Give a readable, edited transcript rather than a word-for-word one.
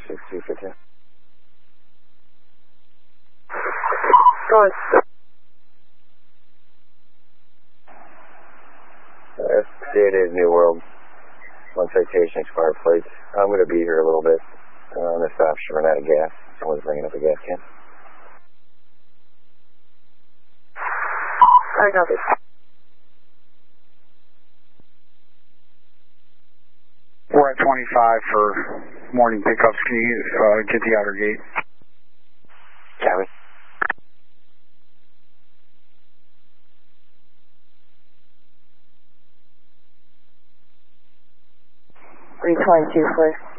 6252. Go on. Dated New World. One citation, expired plates. I'm going to be here a little bit. On this stop, should run out of gas. Someone's bringing up a gas can. I got this. We're at 25 for morning pickups. Can you get the outer gate? Copy. Three 22, please.